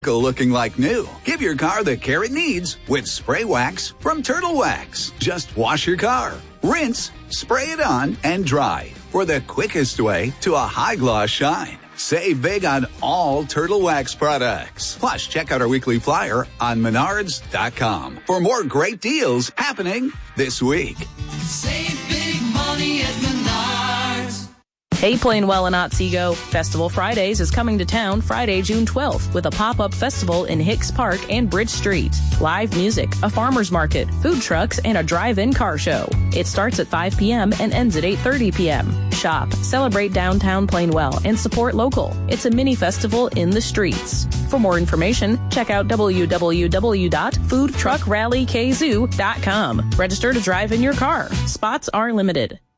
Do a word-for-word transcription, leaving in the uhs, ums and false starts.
looking like new. Give your car the care it needs with spray wax from Turtle Wax. Just wash your car, rinse, spray it on, and dry for the quickest way to a high gloss shine. Save big on all Turtle Wax products. Plus, check out our weekly flyer on menards dot com for more great deals happening this week. Save big money at Menards. Hey, Plainwell and Otsego. Festival Fridays is coming to town Friday, June twelfth with a pop-up festival in Hicks Park and Bridge Street. Live music, a farmer's market, food trucks, and a drive-in car show. It starts at five p.m. and ends at eight thirty p.m. Shop, celebrate downtown Plainwell, and support local. It's a mini festival in the streets. For more information, check out w w w dot food truck rally k zoo dot com. Register to drive in your car. Spots are limited.